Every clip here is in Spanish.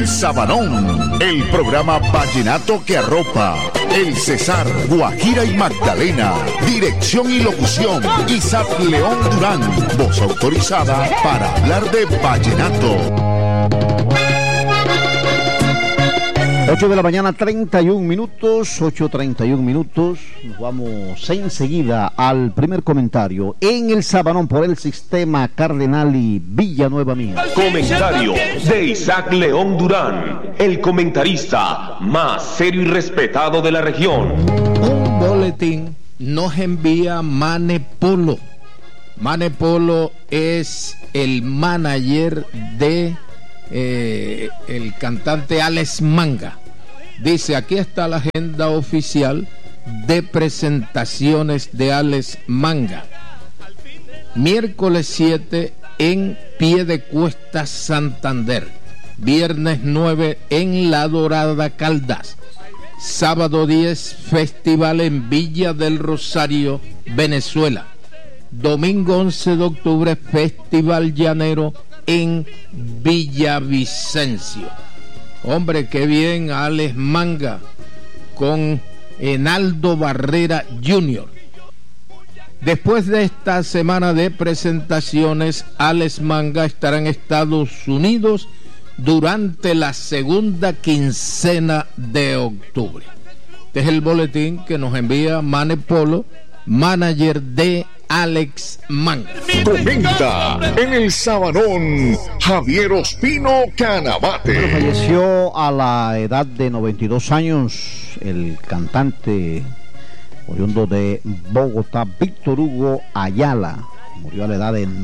Sabanón, el programa vallenato que arropa El Cesar, Guajira y Magdalena. Dirección y locución, Isaac León Durán. Voz autorizada para hablar de vallenato. 8 de la mañana, 31 minutos, 8:31 minutos. Nos vamos enseguida al primer comentario en el Sabanón por el Sistema Cardenal y Villanueva Mía. Comentario de Isaac León Durán, el comentarista más serio y respetado de la región. Un boletín nos envía Mane Polo. Mane Polo es el manager de el cantante Alex Manga. Dice: aquí está la agenda oficial de presentaciones de Alex Manga. Miércoles 7 en Piedecuesta, Santander. Viernes 9 en La Dorada, Caldas. Sábado 10 festival en Villa del Rosario, Venezuela. Domingo 11 de octubre festival llanero en Villavicencio. Hombre, qué bien, Alex Manga con Enaldo Barrera Jr. Después de esta semana de presentaciones, Alex Manga estará en Estados Unidos durante la segunda quincena de octubre. Este es el boletín que nos envía Mane Polo, manager de Alex Manga. Comenta en el Sabanón Javier Ospino Canabate. Falleció a la edad de 92 años el cantante oriundo de Bogotá, Víctor Hugo Ayala. Murió a la edad de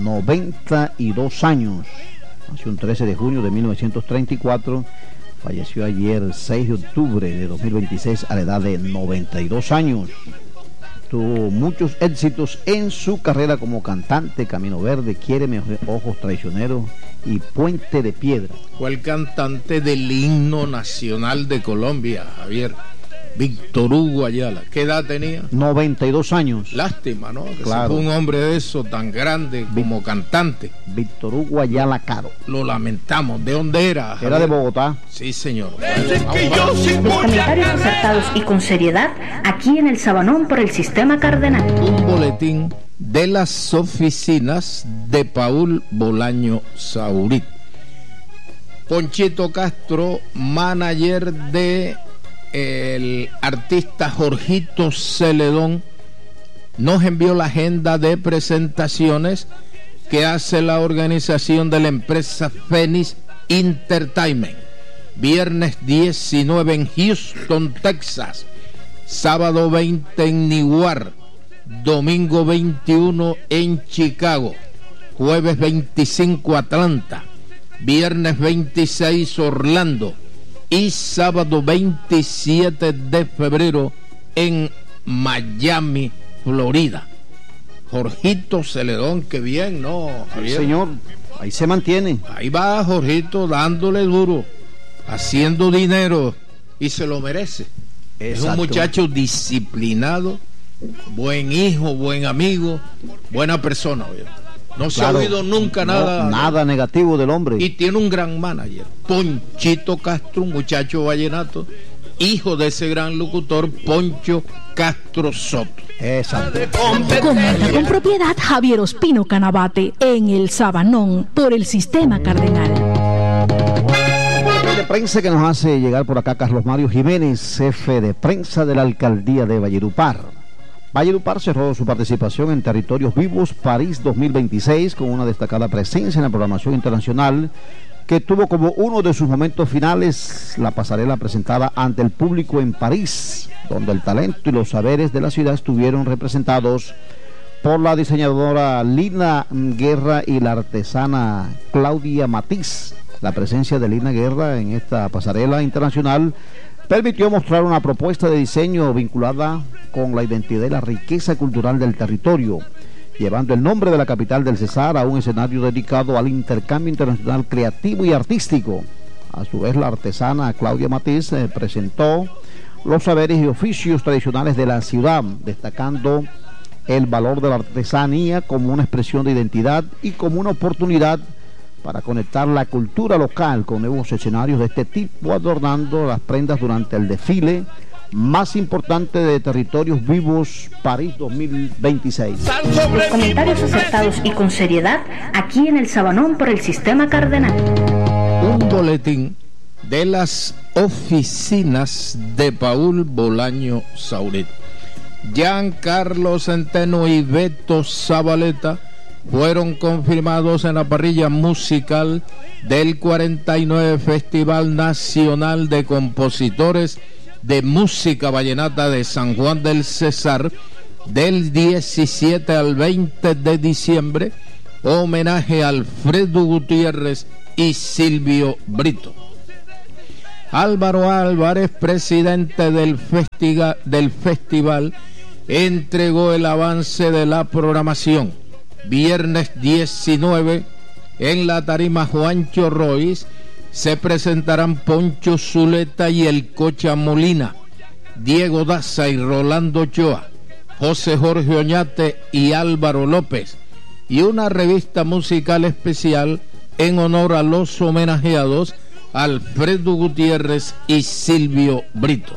92 años. Nació el 13 de junio de 1934. Falleció ayer 6 de octubre de 2026 a la edad de 92 años. Tuvo muchos éxitos en su carrera como cantante: Camino Verde, Quiéreme, Ojos Traicioneros y Puente de Piedra. Fue el cantante del himno nacional de Colombia, Javier. Víctor Hugo Ayala. ¿Qué edad tenía? 92 años. Lástima, ¿no? Que claro. Se fue un hombre de eso tan grande como cantante. Víctor Hugo Ayala Caro. Lo lamentamos. ¿De dónde era, Javier? Era de Bogotá. Sí, señor. Los comentarios acertados y con seriedad aquí en el Sabanón por el Sistema Cardenal. Un boletín de las oficinas de Paul Bolaño Saurit. Ponchito Castro, manager de el artista Jorgito Celedón, nos envió la agenda de presentaciones que hace la organización de la empresa Phoenix Entertainment. Viernes 19 en Houston, Texas. Sábado 20 en Newark. Domingo 21 en Chicago. Jueves 25 Atlanta. Viernes 26 Orlando. Y sábado 27 de febrero en Miami, Florida. Jorgito Celedón, qué bien, ¿no, Javier? Sí, señor, ahí se mantiene. Ahí va Jorgito dándole duro, haciendo dinero, y se lo merece. Exacto. Es un muchacho disciplinado, buen hijo, buen amigo, buena persona, ¿verdad? No se ha oído nunca nada negativo del hombre. Y tiene un gran manager, Ponchito Castro, un muchacho vallenato, hijo de ese gran locutor Poncho Castro Soto. Exacto. Comenta con propiedad Javier Ospino Canabate en el Sabanón por el Sistema Cardenal. De prensa que nos hace llegar por acá Carlos Mario Jiménez, jefe de prensa de la alcaldía de Valledupar. Valledupar cerró su participación en Territorios Vivos París 2026 con una destacada presencia en la programación internacional, que tuvo como uno de sus momentos finales la pasarela presentada ante el público en París, donde el talento y los saberes de la ciudad estuvieron representados por la diseñadora Lina Guerra y la artesana Claudia Matiz. La presencia de Lina Guerra en esta pasarela internacional permitió mostrar una propuesta de diseño vinculada con la identidad y la riqueza cultural del territorio, llevando el nombre de la capital del Cesar a un escenario dedicado al intercambio internacional creativo y artístico. A su vez, la artesana Claudia Matiz presentó los saberes y oficios tradicionales de la ciudad, destacando el valor de la artesanía como una expresión de identidad y como una oportunidad para conectar la cultura local con nuevos escenarios de este tipo, adornando las prendas durante el desfile más importante de Territorios Vivos París 2026. Los comentarios acertados y con seriedad aquí en el Sabanón por el Sistema Cardenal. Un boletín de las oficinas de Paul Bolaño Sauret. Giancarlo Centeno y Beto Zabaleta fueron confirmados en la parrilla musical del 49 Festival Nacional de Compositores de Música Vallenata de San Juan del Cesar del 17 al 20 de diciembre, homenaje a Alfredo Gutiérrez y Silvio Brito. Álvaro Álvarez, presidente del festival, entregó el avance de la programación. Viernes 19, en la tarima Juancho Royce, se presentarán Poncho Zuleta y el Cocha Molina, Diego Daza y Rolando Ochoa, José Jorge Oñate y Álvaro López, y una revista musical especial en honor a los homenajeados Alfredo Gutiérrez y Silvio Brito.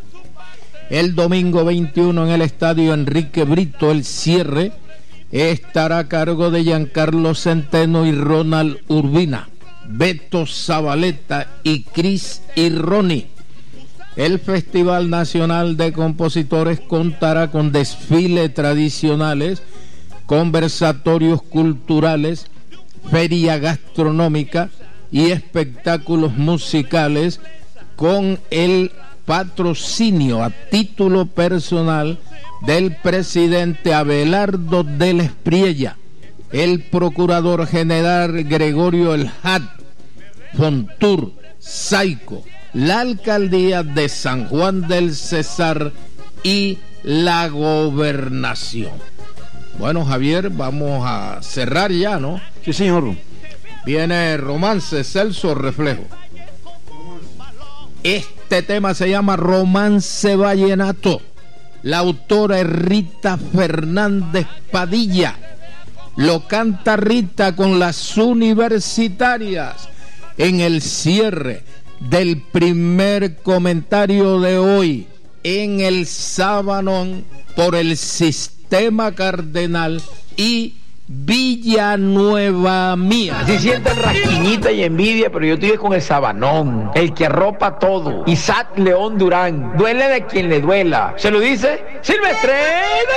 El domingo 21 en el estadio Enrique Brito, el cierre estará a cargo de Giancarlo Centeno y Ronald Urbina, Beto Zabaleta y Cris y Ronnie. El Festival Nacional de Compositores contará con desfiles tradicionales, conversatorios culturales, feria gastronómica y espectáculos musicales, con el patrocinio a título personal del presidente Abelardo de la Espriella, el procurador general Gregorio El Had, Fontur, Saico, la alcaldía de San Juan del Cesar y la gobernación. Bueno, Javier, vamos a cerrar ya, ¿no? Sí, señor. Viene Romance, Celso, Reflejo. Este tema se llama Romance Vallenato. La autora es Rita Fernández Padilla. Lo canta Rita con las universitarias en el cierre del primer comentario de hoy en el Sabanón por el Sistema Cardenal y Villanueva Mía. Así sienten rasquiñita y envidia, pero yo estoy con el Sabanón, el que arropa todo. Isaac León Durán, duele de quien le duela. ¿Se lo dice? Silvestre.